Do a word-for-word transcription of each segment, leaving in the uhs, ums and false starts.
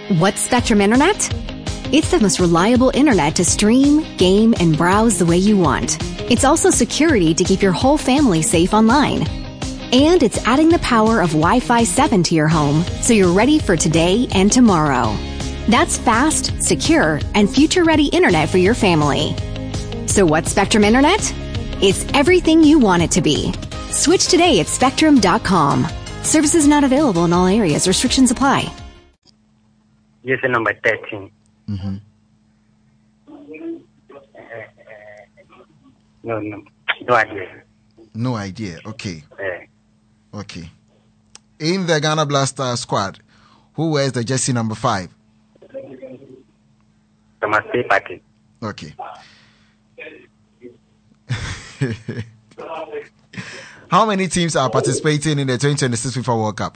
What's Spectrum Internet? It's the most reliable internet to stream, game, and browse the way you want. It's also security to keep your whole family safe online. And it's adding the power of Wi-Fi seven to your home so you're ready for today and tomorrow. That's fast, secure, and future-ready internet for your family. So what's Spectrum Internet? It's everything you want it to be. Switch today at spectrum dot com. Services not available in all areas. Restrictions apply. Yes, number thirteen. Mm-hmm. No, no, no idea. No idea. Okay. Uh, okay. In the Ghana Blaster squad, who wears the jersey number five? Thomas Partey. Okay. How many teams are participating in the twenty twenty-six FIFA World Cup?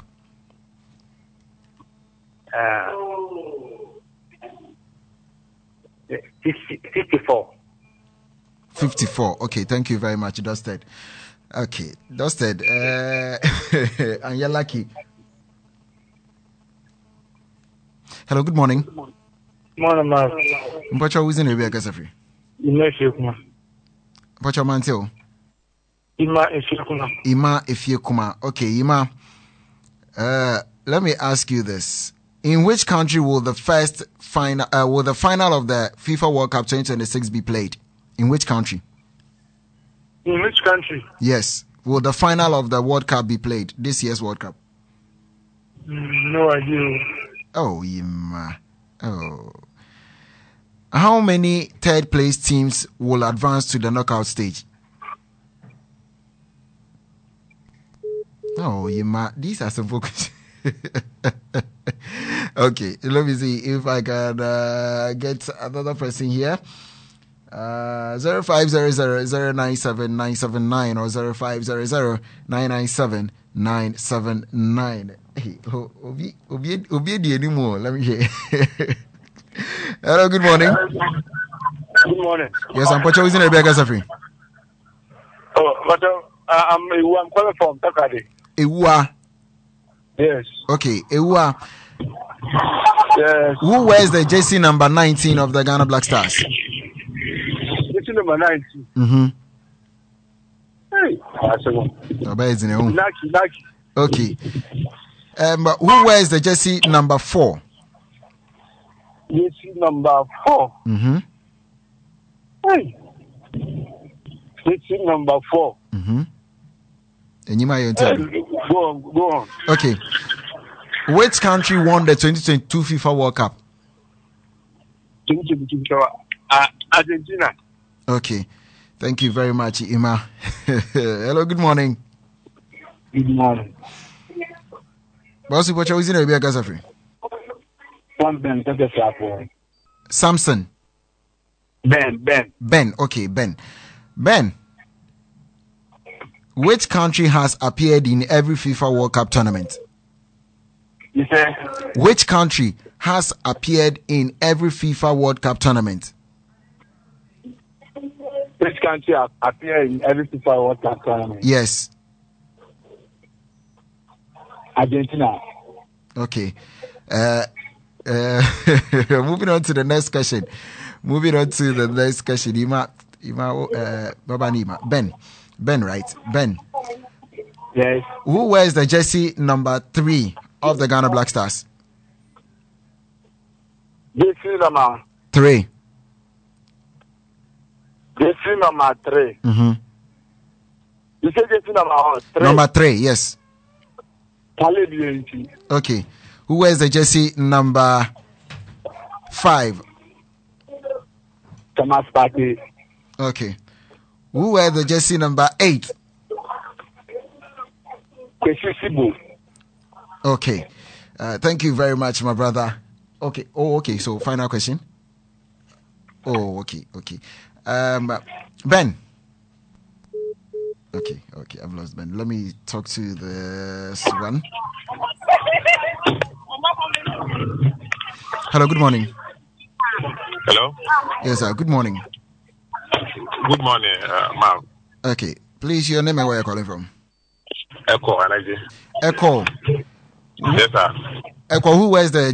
Uh, fifty-four. fifty-four. Okay, thank you very much, Dusted. Okay, Dusted. Uh, and you're lucky. Hello, good morning. Morning, Mark. Mpacho, who's in the Rebecca Safri? Ima Efiekuma. Mpacho Manteo? Ima Efiekuma. Ima Efiekuma. Okay, Ima. Uh, let me ask you this. In which country will the first final, uh, will the final of the FIFA World Cup twenty twenty-six be played? In which country? In which country? Yes. Will the final of the World Cup be played? This year's World Cup? Mm, no idea. Oh, Ima. Oh. How many third place teams will advance to the knockout stage? Oh, Ima. These are some focus. Okay, let me see if I can uh, get another person here. Uh, zero five zero zero zero nine seven nine seven nine or zero five zero zero nine nine seven nine seven nine. Hey, obi obi obi di anymore. Let me hear. Hello, good morning. Good morning. Yes, I'm Pacho. Who's in Rebecca Safri? Oh, but uh, I'm I'm calling from Takade. Ewa. Yes. Okay, Ewa. Yes. Who wears the jersey number nineteen of the Ghana Black Stars? Jersey number nineteen. Mm-hmm. Hey, that's one. Lucky, lucky. Okay. Um, who wears the jersey number four? Jersey number four. Mm-hmm. Hey. Jersey number four. Mm-hmm. And you might hey, go on, go on. Okay. Which country won the twenty twenty-two FIFA World Cup? twenty twenty-two uh, Argentina. Okay. Thank you very much, Ima. Hello, good morning. Good morning. Boss, what are you in Arabia Gazafri? Samson. Ben, Ben. Ben, okay, Ben. Ben. Which country has appeared in every FIFA World Cup tournament? You say? Which country has appeared in every FIFA World Cup tournament? Which country has appeared in every FIFA World Cup tournament? Yes. Argentina. Okay. Uh, uh, moving on to the next question. Moving on to the next question. Ima, Ima, uh, Baba Nima. Ben. Ben, right? Ben. Yes. Who wears the jersey number three of the Ghana Black Stars? Jersey number three. Jersey number three. Mm-hmm. You say jersey number three? Number three, yes. Khalid. Okay. Who wears the jersey number five? Thomas Partey. Okay. Who wears the jersey number eight? Okay. Uh, thank you very much, my brother. Okay. Oh, okay. So, final question. Oh, okay. Okay. Um, Ben. Okay. Okay. I've lost Ben. Let me talk to this one. Hello. Good morning. Hello. Yes, sir. Good morning. Good morning, uh, ma'am. Okay. Please, your name and where you're calling from? Echo, Anaji. Echo. Yes, sir. Echo, who wears the